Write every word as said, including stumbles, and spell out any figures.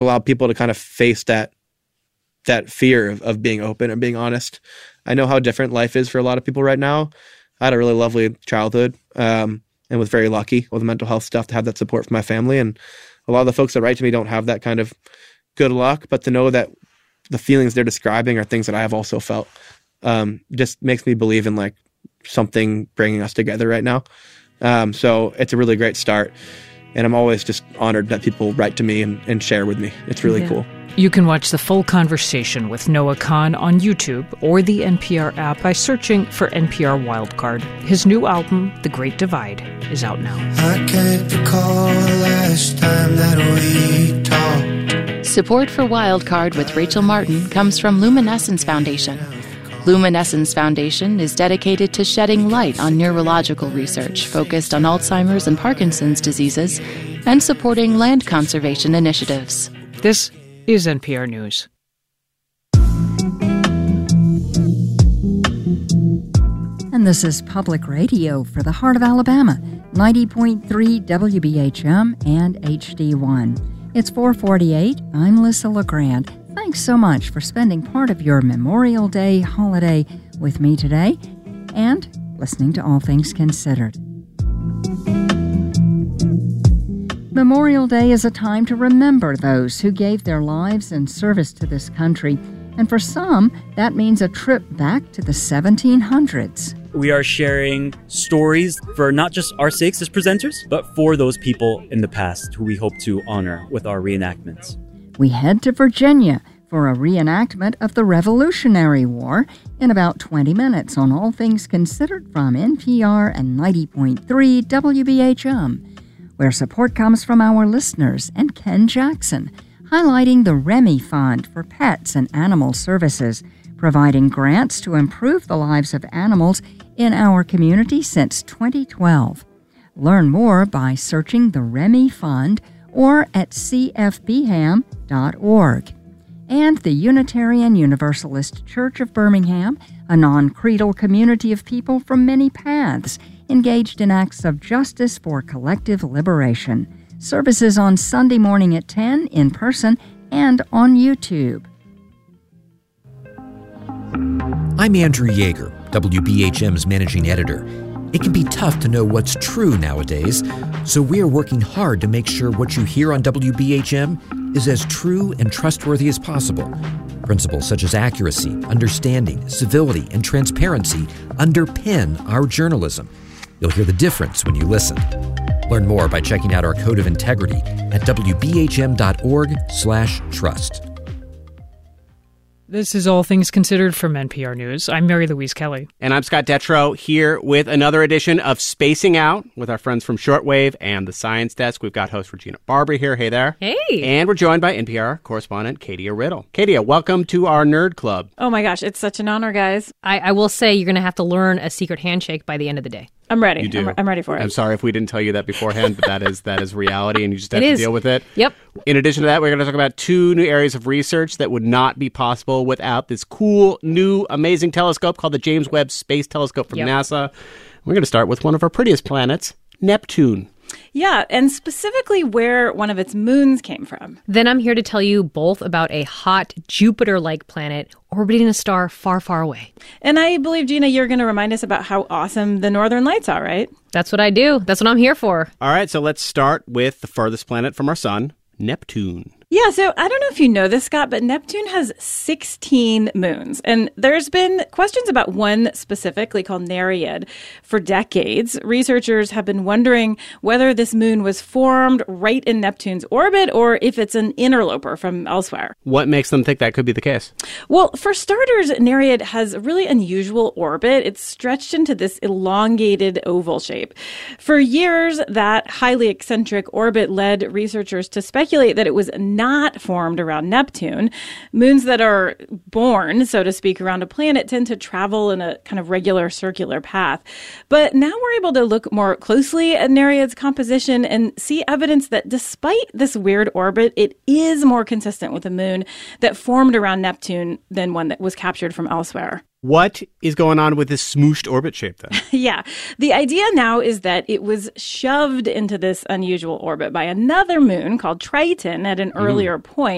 allow people to kind of face that that fear of, of being open and being honest. I know how different life is for a lot of people right now. I had a really lovely childhood um, and was very lucky with mental health stuff to have that support from my family. And a lot of the folks that write to me don't have that kind of good luck, but to know that the feelings they're describing are things that I have also felt um, just makes me believe in like something bringing us together right now. Um, so it's a really great start. And I'm always just honored that people write to me and, and share with me. It's really yeah. cool. You can watch the full conversation with Noah Kahan on YouTube or the N P R app by searching for N P R Wildcard. His new album, The Great Divide, is out now. I can't recall the last time that we talked. Support for Wildcard with Rachel Martin comes from Luminescence Foundation. Luminescence Foundation is dedicated to shedding light on neurological research focused on Alzheimer's and Parkinson's diseases and supporting land conservation initiatives. This is N P R News. And this is Public Radio for the Heart of Alabama, ninety point three W B H M and H D one. It's four forty-eight. I'm Lissa LeGrand. Thanks so much for spending part of your Memorial Day holiday with me today and listening to All Things Considered. Memorial Day is a time to remember those who gave their lives in service to this country, and for some, that means a trip back to the seventeen hundreds. We are sharing stories for not just our sakes as presenters, but for those people in the past who we hope to honor with our reenactments. We head to Virginia for a reenactment of the Revolutionary War in about twenty minutes on All Things Considered from N P R and ninety point three W B H M, where support comes from our listeners and Ken Jackson, highlighting the Remy Fund for Pets and Animal Services, providing grants to improve the lives of animals in our community since twenty twelve. Learn more by searching the Remy Fund or at c f b ham dot org. And the Unitarian Universalist Church of Birmingham, a non-creedal community of people from many paths, engaged in acts of justice for collective liberation. Services on Sunday morning at ten in person and on YouTube. I'm Andrew Yeager, W B H M's managing editor. It can be tough to know what's true nowadays, so we are working hard to make sure what you hear on W B H M is as true and trustworthy as possible. Principles such as accuracy, understanding, civility, and transparency underpin our journalism. You'll hear the difference when you listen. Learn more by checking out our Code of Integrity at w b h m dot org slash trust. This is All Things Considered from N P R News. I'm Mary Louise Kelly. And I'm Scott Detrow here with another edition of Spacing Out with our friends from Shortwave and the Science Desk. We've got host Regina Barber here. Hey there. Hey. And we're joined by N P R correspondent Katia Riddle. Katia, welcome to our Nerd Club. Oh my gosh, it's such an honor, guys. I, I will say you're going to have to learn a secret handshake by the end of the day. I'm ready. You do. I'm, re- I'm ready for it. I'm sorry if we didn't tell you that beforehand, but that is that is reality, and you just have it to is. deal with it. Yep. In addition to that, we're going to talk about two new areas of research that would not be possible without this cool, new, amazing telescope called the James Webb Space Telescope from yep. NASA. We're going to start with one of our prettiest planets, Neptune. Yeah, and specifically where one of its moons came from. Then I'm here to tell you both about a hot Jupiter-like planet orbiting a star far, far away. And I believe, Gina, you're going to remind us about how awesome the Northern Lights are, right? That's what I do. That's what I'm here for. All right, so let's start with the furthest planet from our sun, Neptune. Yeah, so I don't know if you know this, Scott, but Neptune has sixteen moons. And there's been questions about one specifically called Nereid for decades. Researchers have been wondering whether this moon was formed right in Neptune's orbit or if it's an interloper from elsewhere. What makes them think that could be the case? Well, for starters, Nereid has a really unusual orbit. It's stretched into this elongated oval shape. For years, that highly eccentric orbit led researchers to speculate that it was not formed around Neptune. Moons that are born, so to speak, around a planet tend to travel in a kind of regular circular path. But now we're able to look more closely at Nereid's composition and see evidence that despite this weird orbit, it is more consistent with a moon that formed around Neptune than one that was captured from elsewhere. What is going on with this smooshed orbit shape then? Yeah. The idea now is that it was shoved into this unusual orbit by another moon called Triton at an mm. earlier point.